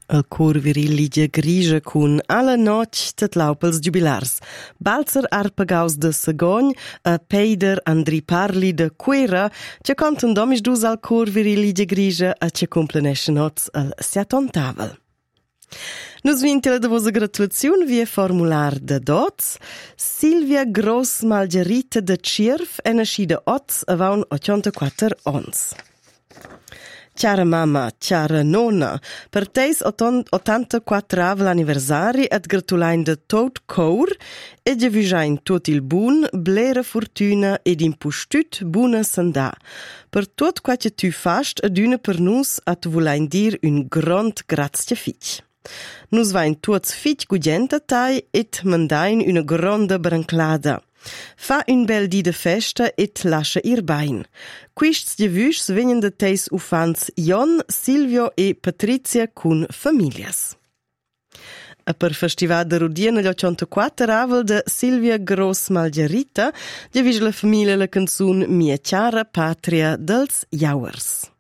El cor viril Ligia Grigia cun alla noc tatlau pels giubilars. Balzer arpagaus de Sagogn a Peider Andri Parli de Quera, ce contan domis dus al cor viril Ligia Grigia a ce complenesce nots al siatontavel. Nus vinti la davosa gratulaziun via formular de dots. Silvia Gross Malgerita de Cirf è nascida oz avaun 84 ons. Cara mamma, cara nonna, per teis 84 anniversari et gratulain de tot cor e ge visain tot il bun, blera fortuna ed impustut buna sandà. Per tot quace tu fast ad una per nus at vulain dir un grond grazie fitch. Nus vain tuots fitch gugenta tai et mandain una gronda branclada. Fa un bel di de festa et lascia ir bain. Quists gievüs vegnan de teis ufans Jon, Silvio e Patrizia cun familias. A per festival de Rudien agli 84 avel de Silvia Gross Malgerita, gievüs la famiglia la canzun Mia chiara patria dels Jauers.